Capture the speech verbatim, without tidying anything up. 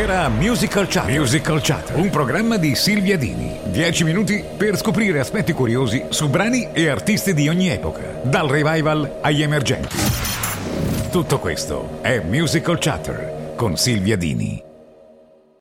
Era Musical Chatter. Musical Chatter, un programma di Silvia Dini. Dieci minuti per scoprire aspetti curiosi su brani e artisti di ogni epoca, dal revival agli emergenti. Tutto questo è Musical Chatter con Silvia Dini.